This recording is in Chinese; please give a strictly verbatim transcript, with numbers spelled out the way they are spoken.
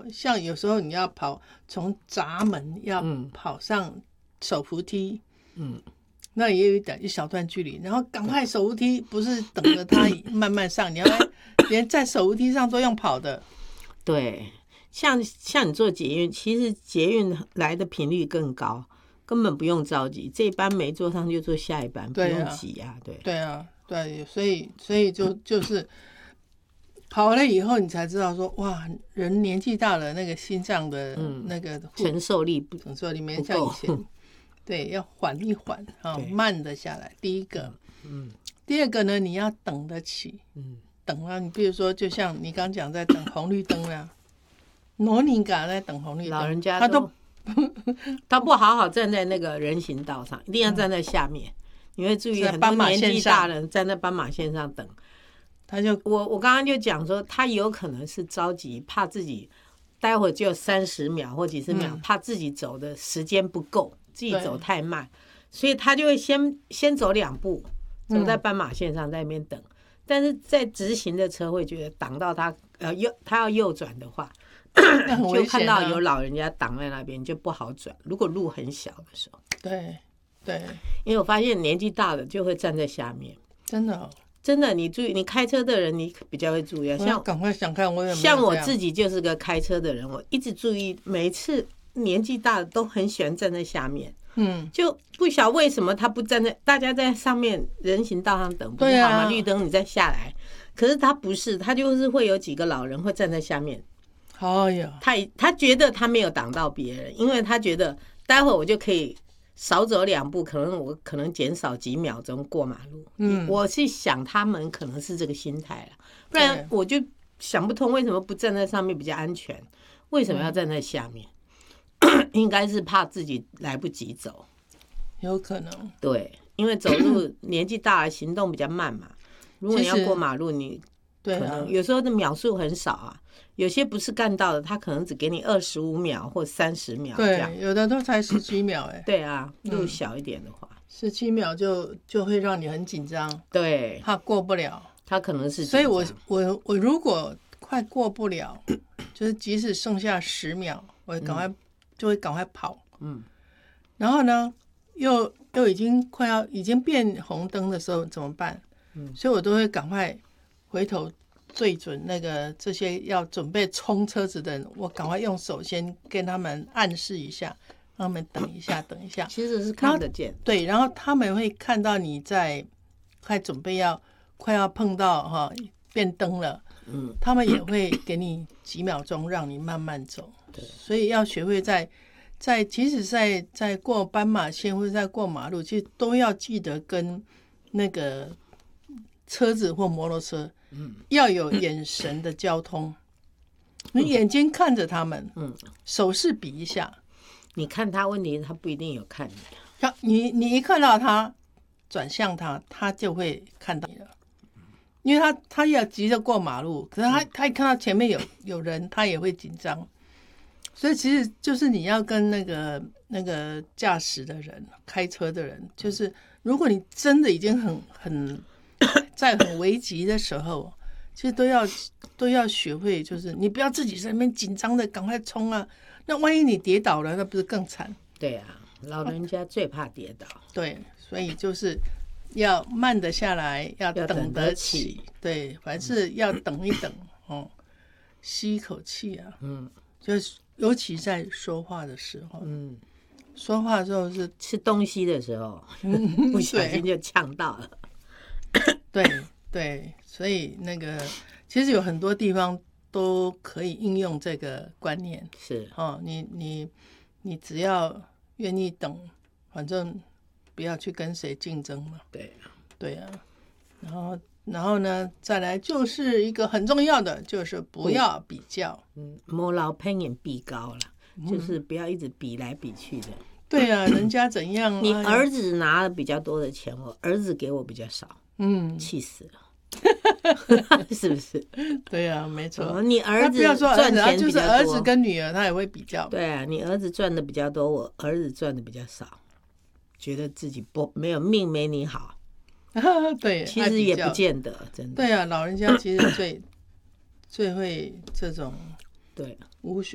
像有时候你要跑从闸门要跑上手扶梯，嗯，那也有一点一小段距离，然后赶快手扶梯不是等着它慢慢上，你要连在手扶梯上都用跑的。 对，像像你坐捷运，其实捷运来的频率更高，根本不用着急，这一班没坐上就坐下一班，不用急啊。对对啊，对，所以所以就就是跑了以后，你才知道说，哇，人年纪大了，那个心脏的那个、嗯、 承受力不承受力没像以前，对，要缓一缓啊、哦，慢的下来。第一个，嗯，第二个呢，你要等得起，嗯。等啊，你比如说，就像你刚讲在等红绿灯啊，罗宁嘎在等红绿灯， 老人家他都他不好好站在那个人行道上，一定要站在下面。嗯、你会注意很多年纪大人站在斑马线上等，他就我我刚刚就讲说，他有可能是着急，怕自己待会儿就三十秒或几十秒、嗯，怕自己走的时间不够，自己走太慢，所以他就会先先走两步，走在斑马线上在那边等。嗯，但是在直行的车会觉得挡到他，呃，右他要右转的话，就看到有老人家挡在那边，就不好转。如果路很小的时候， 对对， 因为我发现年纪大的就会站在下面， 真的、哦、 真的，你注意，你开车的人你比较会注意啊。像赶快想看我有没有像我自己就是个开车的人，我一直注意，每一次年纪大的都很喜欢站在下面。嗯，就不晓得为什么他不站在大家在上面人行道上等，不是好吗？啊、绿灯你再下来，可是他不是，他就是会有几个老人会站在下面。 哎呀， 他他觉得他没有挡到别人，因为他觉得待会儿我就可以少走两步，可能我可能减少几秒钟过马路。嗯，我是想他们可能是这个心态了，不然我就想不通为什么不站在上面比较安全，为什么要站在下面？嗯应该是怕自己来不及走， 有可能。 对，因为走路年纪大了，行动比较慢嘛。如果你要过马路，你可能有时候的秒数很少啊。有些不是干道的，他可能只给你二十五秒或三十秒这样。 对，有的都才十几秒哎。 对啊，路小一点的话， 十几秒就就会让你很紧张。 对， 怕过不了， 他可能是。 所以我我我如果快过不了，就是即使剩下十秒，我赶快、嗯。就会赶快跑，嗯，然后呢，又又已经快要已经变红灯的时候怎么办？嗯，所以我都会赶快回头对准那个这些要准备冲车子的人，我赶快用手先跟他们暗示一下，让他们等一下，等一下。 其实是看得见， 对，然后他们会看到你在快准备要快要碰到哈变灯了，嗯，他们也会给你几秒钟让你慢慢走。所以要学会在在即使在在过斑马线或者在过马路，其实都要记得跟那个车子或摩托车，嗯，要有眼神的交通。你眼睛看着他们，嗯，手势比一下。 你看他，问题他不一定有看你。你你一看到他转向他，他就会看到你了。因为他他要急着过马路，可是他他一看到前面有有人，他也会紧张。所以其实就是你要跟那个那个驾驶的人、开车的人，就是如果你真的已经很很在很危急的时候，其实都要都要学会，就是你不要自己在那边紧张的赶快冲啊，那万一你跌倒了，那不是更惨？ 对啊，老人家最怕跌倒。 对，所以就是要慢得下来，要等得起。对，凡事要等一等哦，吸一口气啊，嗯，就是。尤其在说话的时候，嗯，说话的时候是吃东西的时候，不小心就呛到了。 对对，所以那个其实有很多地方都可以应用这个观念。 是哦，你你你只要愿意等，反正不要去跟谁竞争嘛。 对对啊，然后。然后呢，再来就是一个很重要的，就是不要比较。 嗯，莫老偏眼比高了，嗯，就是不要一直比来比去的。 对啊，人家怎样，啊？ 你儿子拿了比较多的钱，我儿子给我比较少，嗯，气死了，是不是？ 对啊，没错。 哦，你儿子赚钱比较多， 就是儿子跟女儿他也会比较。 对啊，你儿子赚的比较多，我儿子赚的比较少，觉得自己不没有命没你好。 对， 其实也不见得，真的。 对啊，老人家其实最最会这种对无